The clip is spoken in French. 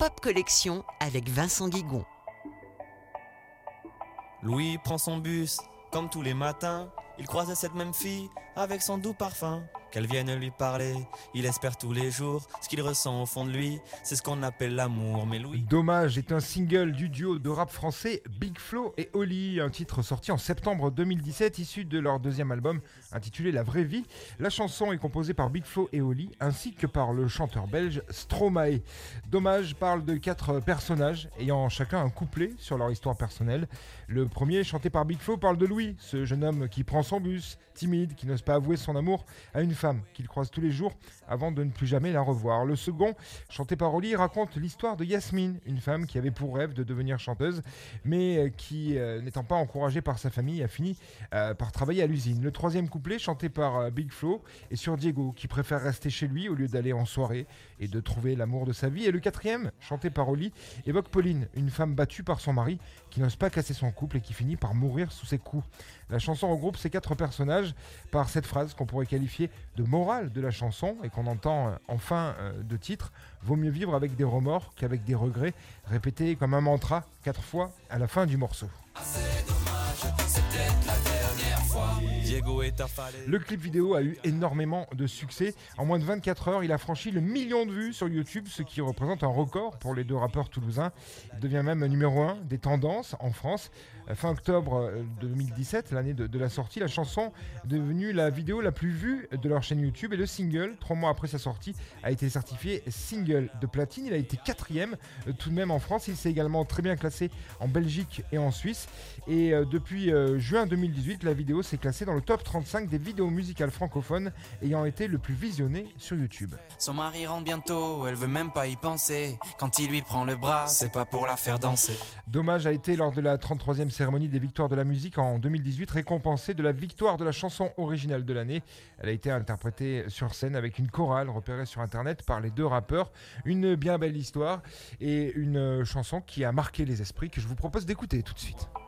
Pop Collection avec Vincent Guigon. Louis prend son bus, comme tous les matins. Il croise cette même fille avec son doux parfum. Qu'elle vienne lui parler, il espère tous les jours. Ce qu'il ressent au fond de lui, c'est ce qu'on appelle l'amour. Mais Louis... Dommage est un single du duo de rap français Big Flo et Oli, un titre sorti en septembre 2017, issu de leur deuxième album intitulé La Vraie Vie. La chanson est composée par Big Flo et Oli, ainsi que par le chanteur belge Stromae. Dommage parle de 4 personnages, ayant chacun un couplet sur leur histoire personnelle. Le premier, chanté par Big Flo, parle de Louis, ce jeune homme qui prend son bus, timide, qui n'ose pas avouer son amour à une femme qu'il croise tous les jours avant de ne plus jamais la revoir. Le second, chanté par Oli, raconte l'histoire de Yasmine, une femme qui avait pour rêve de devenir chanteuse, mais qui, n'étant pas encouragée par sa famille, a fini par travailler à l'usine. Le troisième couplet, chanté par Big Flo, est sur Diego, qui préfère rester chez lui au lieu d'aller en soirée et de trouver l'amour de sa vie. Et le quatrième, chanté par Oli, évoque Pauline, une femme battue par son mari, qui n'ose pas casser son couple et qui finit par mourir sous ses coups. La chanson regroupe ces 4 personnages par cette phrase qu'on pourrait qualifier de morale de la chanson et qu'on entend en fin de titre. Vaut mieux vivre avec des remords qu'avec des regrets, répété comme un mantra 4 fois à la fin du morceau. C'est dommage, c'est peut-être la dernière fois. Diego est affalé. Le clip vidéo a eu énormément de succès. En moins de 24 heures, il a franchi le 1 million de vues sur YouTube, ce qui représente un record pour les 2 rappeurs toulousains. Il devient même numéro 1 des tendances en France. Fin octobre 2017, l'année de la sortie, la chanson est devenue la vidéo la plus vue de leur chaîne YouTube et le single, 3 mois après sa sortie, a été certifié single de platine. Il a été 4e tout de même en France. Il s'est également très bien classé en Belgique et en Suisse. Et depuis juin 2018, la vidéo s'est classée dans le top 35 des vidéos musicales francophones ayant été le plus visionné sur YouTube. Son mari rentre bientôt, elle veut même pas y penser. Quand il lui prend le bras, c'est pas pour la faire danser. Dommage a été lors de la 33e cérémonie des victoires de la musique en 2018 récompensée de la victoire de la chanson originale de l'année. Elle a été interprétée sur scène avec une chorale repérée sur internet par les 2 rappeurs. Une bien belle histoire et une chanson qui a marqué les esprits que je vous propose d'écouter tout de suite.